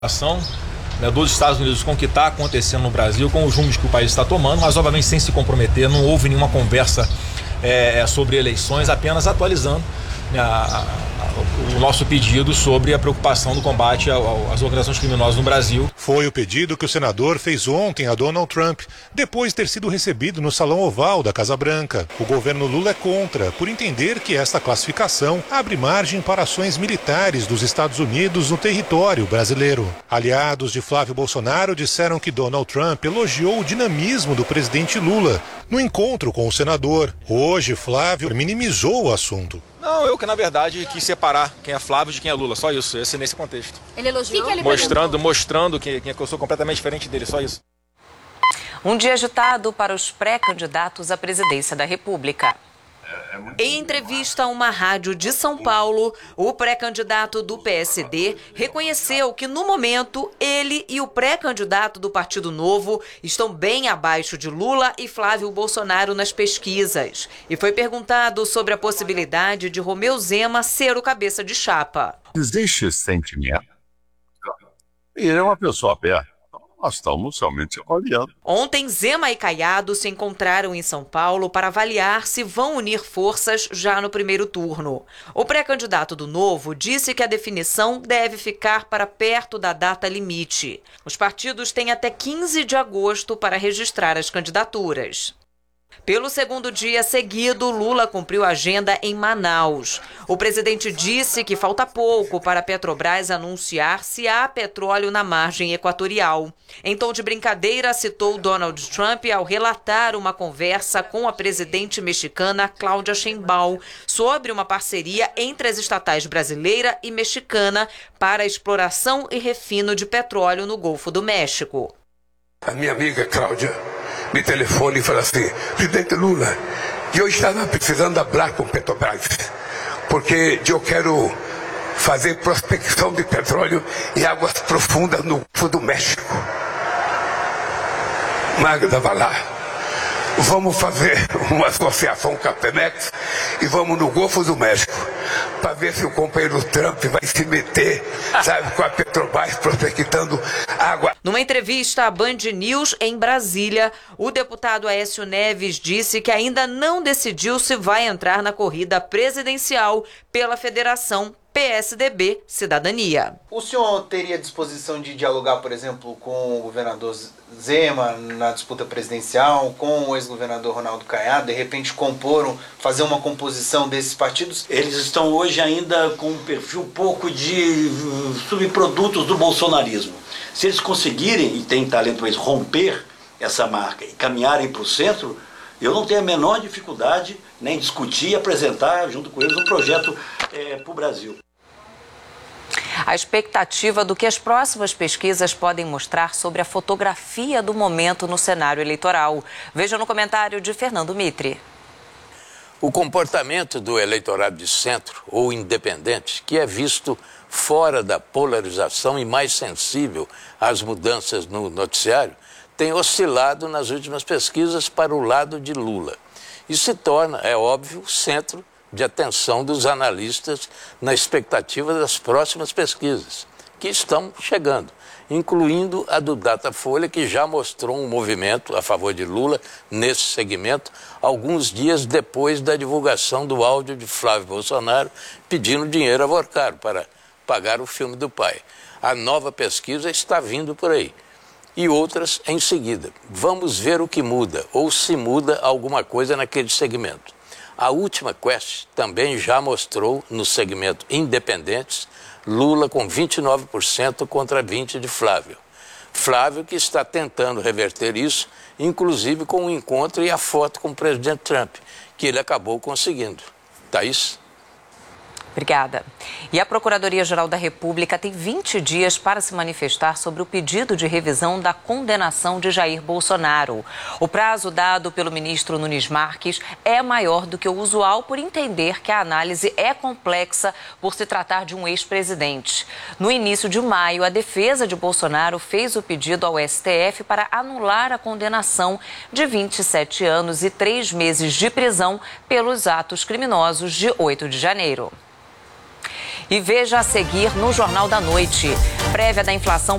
ação dos Estados Unidos com o que está acontecendo no Brasil, com os rumos que o país está tomando, mas obviamente sem se comprometer, não houve nenhuma conversa sobre eleições, apenas atualizando o nosso pedido sobre a preocupação do combate às organizações criminosas no Brasil. Foi o pedido que o senador fez ontem a Donald Trump, depois de ter sido recebido no Salão Oval da Casa Branca. O governo Lula é contra, por entender que esta classificação abre margem para ações militares dos Estados Unidos no território brasileiro. Aliados de Flávio Bolsonaro disseram que Donald Trump elogiou o dinamismo do presidente Lula no encontro com o senador. Hoje, Flávio minimizou o assunto. Não, eu que na verdade quis separar quem é Flávio de quem é Lula, só isso, nesse contexto. Ele elogiou? Ele mostrando que eu sou completamente diferente dele, só isso. Um dia agitado para os pré-candidatos à presidência da República. Em entrevista a uma rádio de São Paulo, o pré-candidato do PSD reconheceu que, no momento, ele e o pré-candidato do Partido Novo estão bem abaixo de Lula e Flávio Bolsonaro nas pesquisas. E foi perguntado sobre a possibilidade de Romeu Zema ser o cabeça de chapa. Existe esse sentimento. Ele é uma pessoa aberta. Nós estamos somente avaliando. Ontem, Zema e Caiado se encontraram em São Paulo para avaliar se vão unir forças já no primeiro turno. O pré-candidato do Novo disse que a definição deve ficar para perto da data limite. Os partidos têm até 15 de agosto para registrar as candidaturas. Pelo segundo dia seguido, Lula cumpriu a agenda em Manaus. O presidente disse que falta pouco para a Petrobras anunciar se há petróleo na margem equatorial. Em tom de brincadeira, citou Donald Trump ao relatar uma conversa com a presidente mexicana Cláudia Sheinbaum sobre uma parceria entre as estatais brasileira e mexicana para a exploração e refino de petróleo no Golfo do México. A minha amiga Cláudia me telefone e fala assim: presidente Lula, eu estava precisando falar com Petrobras, porque eu quero fazer prospecção de petróleo em águas profundas no Golfo do México. Magda, vai lá. Vamos fazer uma associação com a Pemex e vamos no Golfo do México para ver se o companheiro Trump vai se meter, sabe, com a Petrobras prospectando água. Numa entrevista à Band News em Brasília, o deputado Aécio Neves disse que ainda não decidiu se vai entrar na corrida presidencial pela Federação PSDB Cidadania. O senhor teria disposição de dialogar, por exemplo, com o governador Zema na disputa presidencial, com o ex-governador Ronaldo Caiado, de repente fazer uma composição desses partidos? Eles estão hoje ainda com um perfil pouco de subprodutos do bolsonarismo. Se eles conseguirem, e tem talento para isso, romper essa marca e caminharem para o centro, eu não tenho a menor dificuldade nem discutir e apresentar junto com eles um projeto para o Brasil. A expectativa do que as próximas pesquisas podem mostrar sobre a fotografia do momento no cenário eleitoral. Veja no comentário de Fernando Mitre. O comportamento do eleitorado de centro ou independente, que é visto fora da polarização e mais sensível às mudanças no noticiário, tem oscilado nas últimas pesquisas para o lado de Lula. E se torna, é óbvio, centro de atenção dos analistas na expectativa das próximas pesquisas, que estão chegando, incluindo a do Datafolha, que já mostrou um movimento a favor de Lula nesse segmento, alguns dias depois da divulgação do áudio de Flávio Bolsonaro pedindo dinheiro a Vorcaro para pagar o filme do pai. A nova pesquisa está vindo por aí. E outras em seguida. Vamos ver o que muda, ou se muda alguma coisa naquele segmento. A última Quest também já mostrou no segmento independentes Lula com 29% contra 20% de Flávio. Flávio que está tentando reverter isso, inclusive com o encontro e a foto com o presidente Trump, que ele acabou conseguindo. Thaís? Obrigada. E a Procuradoria-Geral da República tem 20 dias para se manifestar sobre o pedido de revisão da condenação de Jair Bolsonaro. O prazo dado pelo ministro Nunes Marques é maior do que o usual por entender que a análise é complexa por se tratar de um ex-presidente. No início de maio, a defesa de Bolsonaro fez o pedido ao STF para anular a condenação de 27 anos e 3 meses de prisão pelos atos criminosos de 8 de janeiro. E veja a seguir no Jornal da Noite. Prévia da inflação